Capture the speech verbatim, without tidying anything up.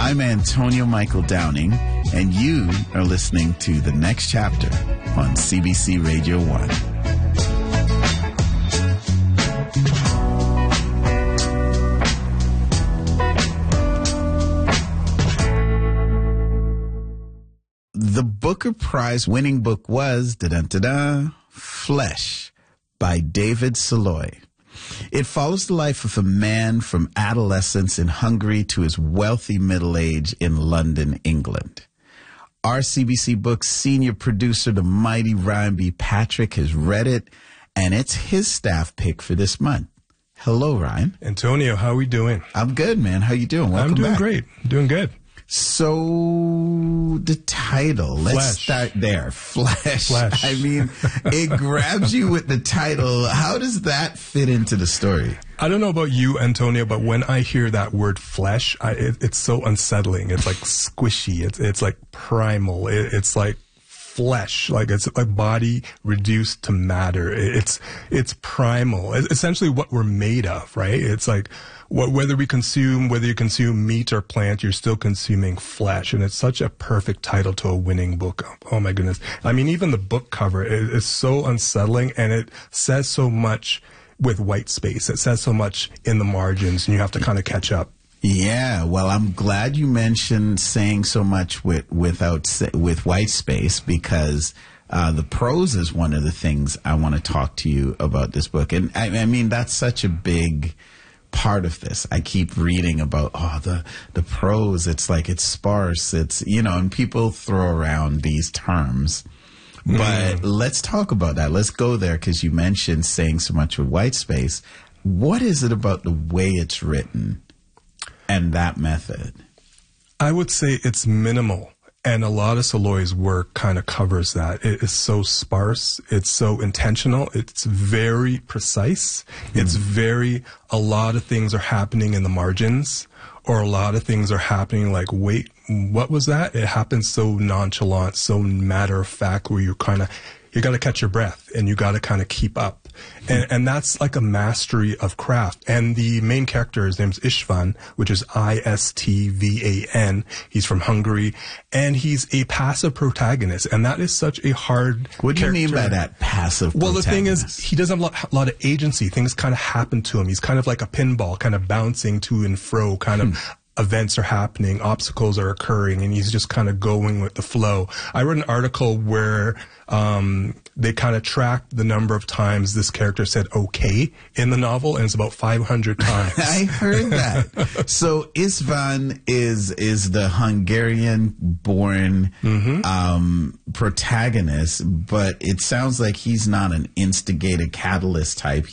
I'm Antonio Michael Downing, and you are listening to The Next Chapter on C B C Radio one. The Booker Prize winning book was da-da-da-da, Flesh by David Soloy. It follows the life of a man from adolescence in Hungary to his wealthy middle age in London, England. Our C B C Books senior producer, the mighty Ryan B. Patrick, has read it, and it's his staff pick for this month. Hello, Ryan. Antonio, how are we doing? I'm good, man. How you doing? Welcome I'm doing back. great. Doing good. So the title, let's Flesh. start there. Flesh. Flesh. I mean, it grabs you with the title. How does that fit into the story? I don't know about you, Antonio, but when I hear that word flesh, I, it, it's so unsettling. It's like squishy. It's it's like primal. It, it's like flesh, like it's like body reduced to matter. It, it's it's primal. It's essentially what we're made of, right? It's like what, whether we consume, whether you consume meat or plant, you're still consuming flesh. And it's such a perfect title to a winning book. Oh my goodness. I mean, even the book cover is, is so unsettling, and it says so much with white space. It says so much in the margins, and you have to kind of catch up. Yeah, well, I'm glad you mentioned saying so much with without with white space, because uh, the prose is one of the things I want to talk to you about this book. And I, I mean, that's such a big part of this. I keep reading about, oh, the, the prose, it's like it's sparse, it's, you know, and people throw around these terms. Mm. But let's talk about that. Let's go there, because you mentioned saying so much with white space. What is it about the way it's written and that method? I would say it's minimal. And a lot of Soloy's work kind of covers that. It is so sparse. It's so intentional. It's very precise. Mm. It's very, a lot of things are happening in the margins, or a lot of things are happening like, wait, what was that? It happens so nonchalant, so matter of fact, where you kind of, you got to catch your breath and you got to kind of keep up. And, and that's like a mastery of craft. And the main character, his name's Istvan, which is I S T V A N. He's from Hungary, and he's a passive protagonist. And that is such a hard What do character. you mean by that, passive Well, protagonist? the thing is, he doesn't have a lot, a lot of agency. Things kind of happen to him. He's kind of like a pinball, kind of bouncing to and fro, kind of hmm. events are happening, obstacles are occurring, and he's just kind of going with the flow. I read an article where um, they kind of tracked the number of times this character said okay in the novel, and it's about five hundred times. I heard that. So Istvan is is the Hungarian-born mm-hmm. um, protagonist, but it sounds like he's not an instigator catalyst type.